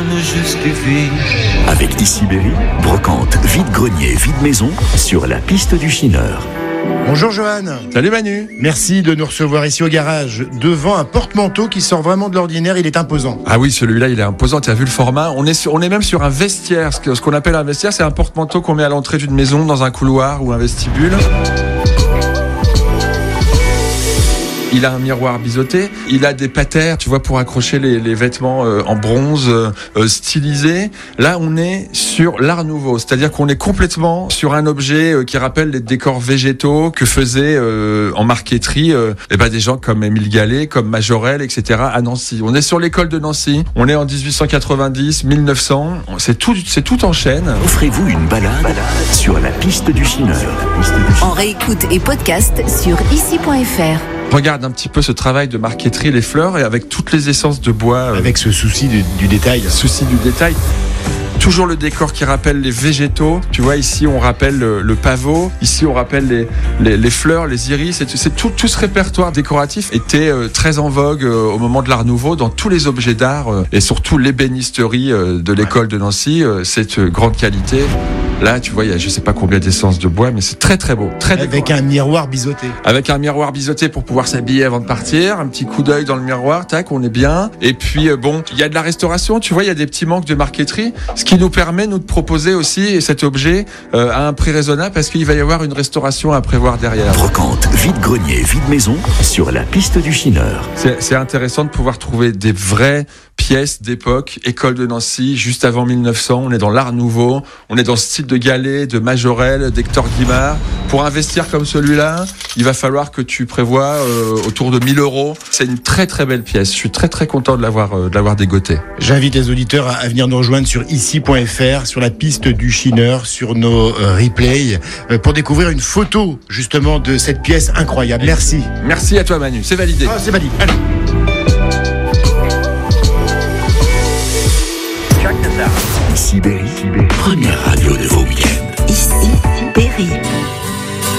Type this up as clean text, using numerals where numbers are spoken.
me justifie. Avec Issy-Berry, brocante, vide-grenier, vide-maison, sur la piste du Chineur. Bonjour Johan. Salut Manu. Merci de nous recevoir ici au garage, devant un porte-manteau qui sort vraiment de l'ordinaire, il est imposant. Ah oui, celui-là, il est imposant, tu as vu le format. On est même sur un vestiaire. Ce qu'on appelle un vestiaire, c'est un porte-manteau qu'on met à l'entrée d'une maison, dans un couloir ou un vestibule. Il a un miroir biseauté, il a des patères, tu vois, pour accrocher les vêtements en bronze stylisés. Là, on est sur l'Art Nouveau, c'est-à-dire qu'on est complètement sur un objet qui rappelle les décors végétaux que faisaient en marqueterie des gens comme Émile Gallet, comme Majorelle, etc. à Nancy. On est sur l'école de Nancy, on est en 1890, 1900, c'est tout en chaîne. Offrez-vous une balade sur la piste du Chineur. En réécoute et podcast sur issy.fr. Regarde un petit peu ce travail de marqueterie, les fleurs, et avec toutes les essences de bois. Avec ce souci du détail. Souci du détail. Toujours le décor qui rappelle les végétaux. Tu vois, ici, on rappelle le pavot. Ici, on rappelle les fleurs, les iris. C'est tout ce répertoire décoratif était très en vogue au moment de l'Art Nouveau dans tous les objets d'art et surtout l'ébénisterie de l'école de Nancy. Cette grande qualité. Là, tu vois, il y a je sais pas combien d'essences de bois, mais c'est très très beau. Très avec décoré. Un miroir biseauté. Avec un miroir biseauté pour pouvoir s'habiller avant de partir. Un petit coup d'œil dans le miroir, tac, on est bien. Et puis, il y a de la restauration, tu vois, il y a des petits manques de marqueterie. Ce qui nous permet, nous, de proposer aussi cet objet à un prix raisonnable parce qu'il va y avoir une restauration à prévoir derrière. Brocante, vide-grenier, vide-maison, sur la piste du Chineur. C'est intéressant de pouvoir trouver des vraies pièces d'époque, école de Nancy, juste avant 1900. On est dans l'Art Nouveau, on est dans le style de Gallet, de Majorelle, d'Hector Guimard. Pour investir comme celui-là, il va falloir que tu prévois autour de 1 000 €. C'est une très très belle pièce. Je suis très très content de l'avoir dégotée. J'invite les auditeurs à venir nous rejoindre sur issy.fr, sur la piste du Chineur, sur nos replays, pour découvrir une photo justement de cette pièce incroyable. Merci. Merci à toi Manu, c'est validé. Ah, c'est validé. Allez. Issy-Berry, première radio de vos week-ends. Issy-Berry.